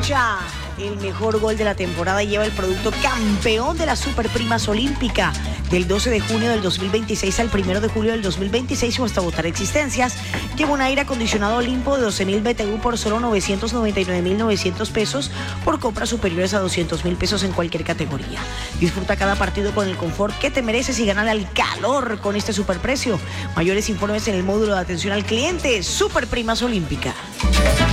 fecha. El mejor gol de la temporada lleva el producto campeón de la Superprimas Olímpica. Del 12 de junio del 2026 al 1 de julio del 2026 o hasta agotar existencias. Lleva un aire acondicionado Olimpo de 12.000 BTU por solo 999.900 pesos por compras superiores a 200.000 pesos en cualquier categoría. Disfruta cada partido con el confort que te mereces y gana al calor con este superprecio. Mayores informes en el módulo de atención al cliente Superprimas Olímpica.